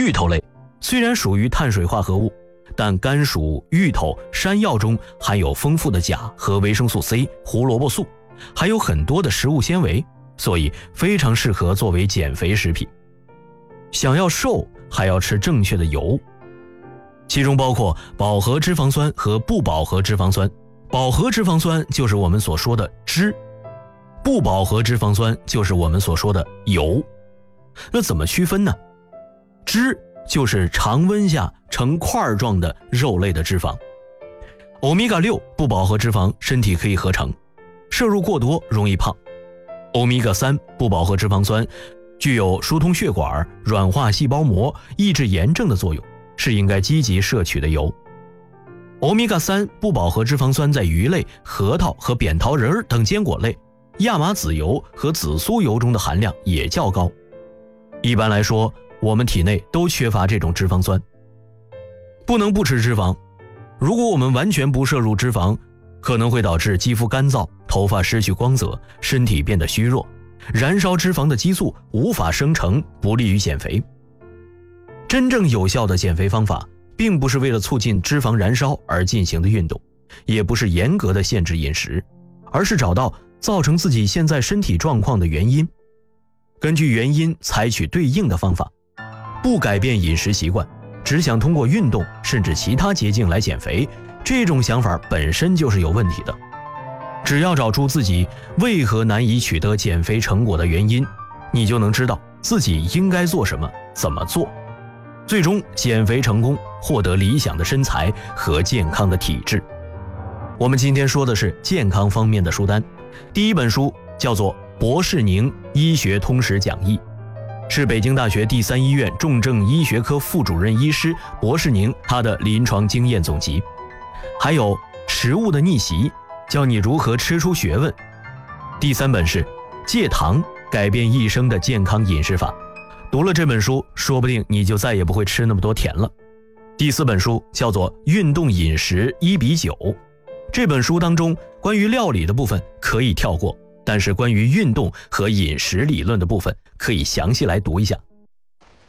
芋头类虽然属于碳水化合物，但甘薯、芋头、山药中含有丰富的钾和维生素 C、胡萝卜素，还有很多的食物纤维，所以非常适合作为减肥食品。想要瘦，还要吃正确的油，其中包括饱和脂肪酸和不饱和脂肪酸。饱和脂肪酸就是我们所说的脂，不饱和脂肪酸就是我们所说的油。那怎么区分呢？脂就是常温下呈块状的肉类的脂肪。欧米伽6不饱和脂肪身体可以合成，摄入过多容易胖。欧米伽3不饱和脂肪酸具有疏通血管、软化细胞膜、抑制炎症的作用，是应该积极摄取的油。欧米伽3不饱和脂肪酸在鱼类、核桃和扁桃仁等坚果类、亚麻籽油和紫苏油中的含量也较高。一般来说，我们体内都缺乏这种脂肪酸。不能不吃脂肪，如果我们完全不摄入脂肪，可能会导致肌肤干燥、头发失去光泽、身体变得虚弱，燃烧脂肪的激素无法生成，不利于减肥。真正有效的减肥方法并不是为了促进脂肪燃烧而进行的运动，也不是严格的限制饮食，而是找到造成自己现在身体状况的原因，根据原因采取对应的方法。不改变饮食习惯，只想通过运动甚至其他捷径来减肥，这种想法本身就是有问题的。只要找出自己为何难以取得减肥成果的原因，你就能知道自己应该做什么，怎么做，最终减肥成功，获得理想的身材和健康的体质。我们今天说的是健康方面的书单，第一本书叫做《博士宁医学通识讲义》，是北京大学第3医院重症医学科副主任医师博士宁他的临床经验总集。还有《食物的逆袭》，教你如何吃出学问。第3本是《戒糖改变一生的健康饮食法》，读了这本书，说不定你就再也不会吃那么多甜了。第4本书叫做《运动饮食1比9》，这本书当中关于料理的部分可以跳过，但是关于运动和饮食理论的部分可以详细来读一下。